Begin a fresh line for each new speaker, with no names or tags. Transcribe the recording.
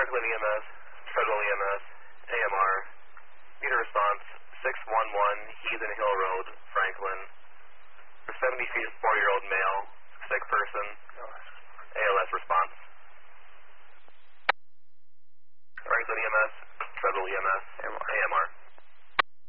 Franklin EMS, Federal EMS, AMR. Meter response 611 Heathen Hill Road, Franklin. For 70 feet, 4-year-old male, sick person. ALS response. Franklin EMS, Federal EMS, AMR.